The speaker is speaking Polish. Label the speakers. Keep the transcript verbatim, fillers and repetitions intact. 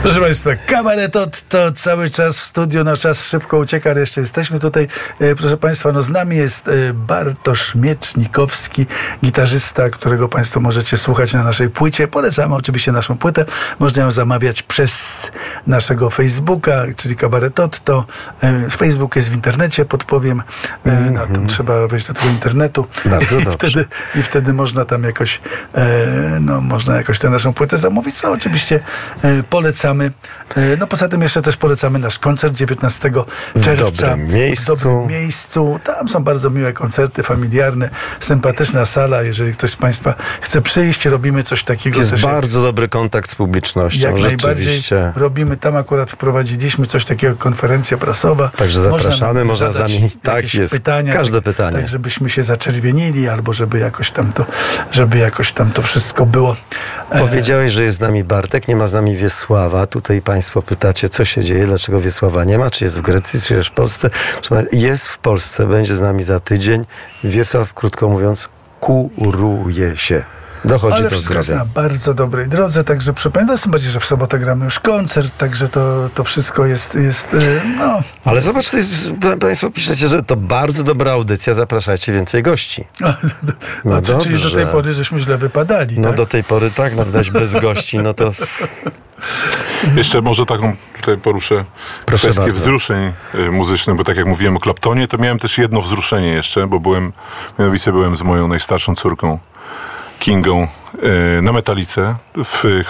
Speaker 1: Proszę Państwa, kabaret od to cały czas w studiu, no czas szybko ucieka, ale jeszcze jesteśmy tutaj. E, proszę Państwa, no z nami jest e, Bartosz Miecznikowski, gitarzysta, którego Państwo możecie słuchać na naszej płycie. Polecamy oczywiście naszą płytę. Można ją zamawiać przez naszego Facebooka, czyli kabaret od to. E, Facebook jest w internecie, podpowiem. E, mm-hmm. No, tam trzeba wejść do tego internetu.
Speaker 2: Bardzo
Speaker 1: I
Speaker 2: dobrze.
Speaker 1: wtedy, I wtedy można tam jakoś, e, no można jakoś tę naszą płytę zamówić, co oczywiście e, polecamy. E, no poza tym jeszcze też polecamy nasz koncert dziewiętnastego czerwca.
Speaker 2: W dobrym miejscu.
Speaker 1: W dobrym miejscu. Tam są bardzo miłe koncerty, familiarne, sympatyczna sala. Jeżeli ktoś z Państwa chce przyjść, robimy coś takiego.
Speaker 2: Jest
Speaker 1: też
Speaker 2: bardzo jak, dobry kontakt z publicznością.
Speaker 1: Jak najbardziej robimy. Tam akurat wprowadziliśmy coś takiego, konferencja prasowa.
Speaker 2: Także zapraszamy, można, można z nami, tak jest,
Speaker 1: pytania,
Speaker 2: każde
Speaker 1: tak,
Speaker 2: pytanie.
Speaker 1: Tak, żebyśmy się zaczerwienili, albo żeby jakoś tam to, żeby jakoś tam to wszystko było.
Speaker 2: Powiedziałeś, że jest z nami Bartek, nie ma z nami Wiesława. Tutaj Państwo pytacie, co się dzieje, dlaczego Wiesława nie ma, czy jest w Grecji, czy jest w Polsce. Jest w Polsce, będzie z nami za tydzień. Wiesław, krótko mówiąc, kuruje się. Dochodzi
Speaker 1: Ale
Speaker 2: do
Speaker 1: wszystko jest
Speaker 2: zdrowia.
Speaker 1: na bardzo dobrej drodze, także przypomnę, tym bardziej, że w sobotę gramy już koncert, także to, to wszystko jest, jest no...
Speaker 2: Ale zobacz, Państwo piszecie, że to bardzo dobra audycja, zapraszajcie więcej gości.
Speaker 1: No,
Speaker 2: no
Speaker 1: czy, czyli do tej pory żeśmy źle wypadali,
Speaker 2: No
Speaker 1: tak?
Speaker 2: do tej pory tak, no widać bez gości, no to...
Speaker 3: Jeszcze może taką tutaj poruszę
Speaker 2: Proszę
Speaker 3: kwestię
Speaker 2: bardzo.
Speaker 3: wzruszeń muzycznych, bo tak jak mówiłem o Claptonie, to miałem też jedno wzruszenie jeszcze, bo byłem, mianowicie byłem z moją najstarszą córką, Kingą, na Metalice w